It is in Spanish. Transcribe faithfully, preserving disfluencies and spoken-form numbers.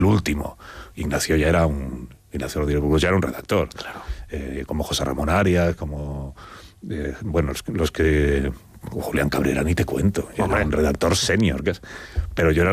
último. Ignacio ya era un... Ignacio Rodríguez Burgos ya era un redactor. Claro. Eh, como José Ramón Arias, como... Eh, bueno, los, los que... Julián Cabrera, ni te cuento. Era un redactor senior. Que es, pero yo era